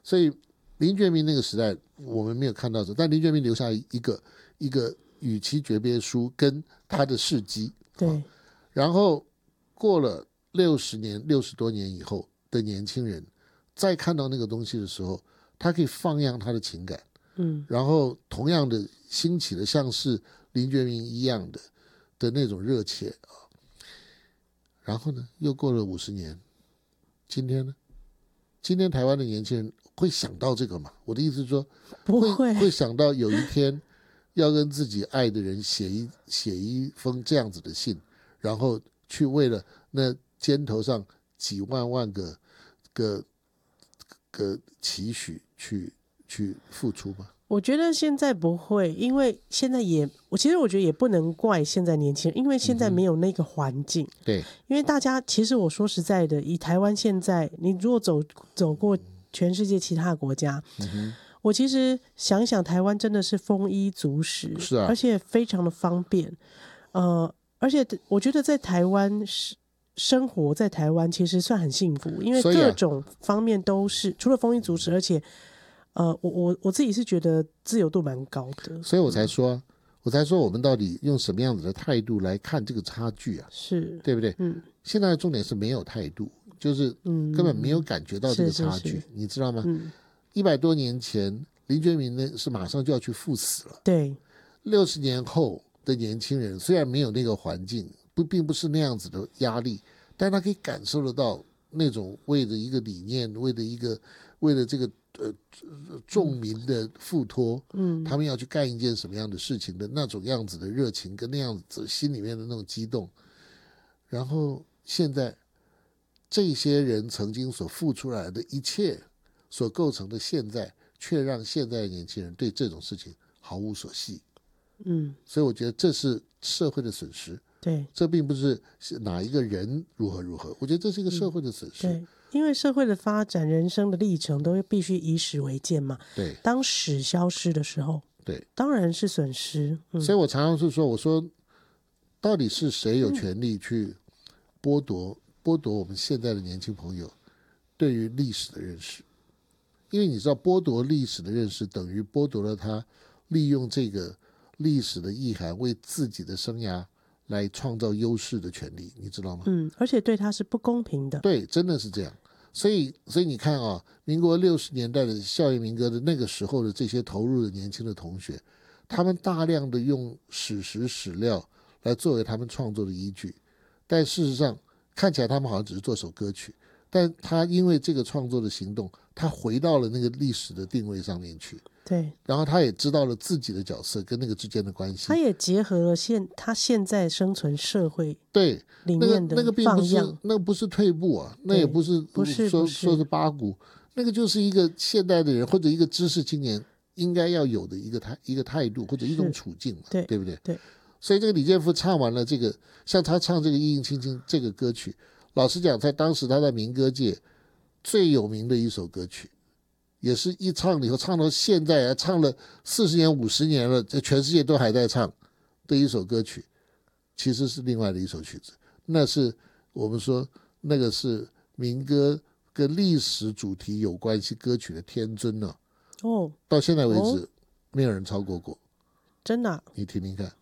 所以林觉民那个时代我们没有看到这，但林觉民留下一个与其诀别书跟他的事迹。 对， 然后过了60多年以后的年轻人再看到那个东西的时候，他可以放扬他的情感，然后同样的兴起的像是林觉民一样的那种热切啊。然后呢，又过了50年，今天呢？今天台湾的年轻人会想到这个吗？我的意思是说， 不会会想到有一天要跟自己爱的人写一封这样子的信，然后去为了那肩头上几万个期许去付出吗？ 我觉得现在不会，因为现在其实我觉得也不能怪现在年轻人，因为现在没有那个环境。 对， 因为大家其实我说实在的，以台湾现在，你如果走过全世界其他国家，我其实想想，台湾真的是丰衣足食， 是啊， 而且非常的方便。而且我觉得在台湾生活在台湾其实算很幸福，因为各种方面都是除了丰衣足食，而且我自己是觉得自由度蛮高的， 所以我才说我们到底用什么样子的态度来看这个差距啊？ 是对不对？现在的重点是没有态度，就是根本没有感觉到这个差距， 是你知道吗？100多年前林觉民呢是马上就要去赴死了， 对 ，60年后的年轻人虽然没有那个环境，并不是那样子的压力，但他可以感受得到那种为了一个理念，为了这个众民的付托，他们要去干一件什么样的事情的那种样子的热情，跟那样子心里面的那种激动。然后现在这些人曾经所付出来的一切所构成的现在，却让现在的年轻人对这种事情毫无所系。所以我觉得这是社会的损失。 对， 这并不是哪一个人如何，我觉得这是一个社会的损失。 对，因为社会的发展、人生的历程都必须以史为鉴嘛。 对， 当史消失的时候， 对， 当然是损失。 所以我常常是说，我说到底是谁有权利去剥夺我们现在的年轻朋友对于历史的认识？因为你知道，剥夺历史的认识等于剥夺了他利用这个历史的意涵为自己的生涯来创造优势的权利，你知道吗？ 而且对他是不公平的。 对，真的是这样。所以你看啊，民国60年代的校园民歌的那个时候的这些投入的年轻的同学，他们大量的用史实史料来作为他们创作的依据，但事实上看起来他们好像只是做首歌曲，但他因为这个创作的行动，他回到了那个历史的定位上面去。 对， 然后他也知道了自己的角色跟那个之间的关系， 他也结合了他现在生存社会对里面的那个并不是那个不是退步啊，那也不是说是八股，那个就是一个现代的人或者一个知识青年应该要有的一个态度或者一种处境嘛，对不对？ 对。 所以这个李健夫唱完了这个，像他唱这个《意应青青》这个歌曲，老实讲，在当时他在民歌界最有名的一首歌曲。也是一唱了以后，唱到现在唱了40年50年了，这全世界都还在唱的一首歌曲，其实是另外的一首曲子。那是我们说那个是民歌跟历史主题有关系歌曲的天尊呢。到现在为止没有人超过过。 真的你听听看。